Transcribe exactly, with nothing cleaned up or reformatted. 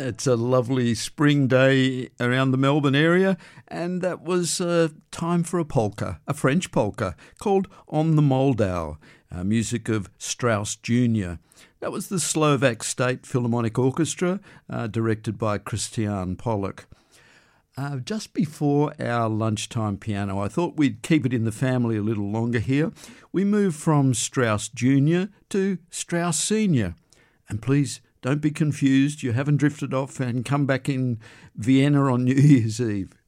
It's a lovely spring day around the Melbourne area, and that was uh, time for a polka, a French polka, called On the Moldau, uh, music of Strauss Junior That was the Slovak State Philharmonic Orchestra, uh, directed by Christian Pollock. Uh, just before our lunchtime piano, I thought we'd keep it in the family a little longer here. We moved from Strauss Junior to Strauss Senior. And please don't be confused, you haven't drifted off and come back in Vienna on New Year's Eve.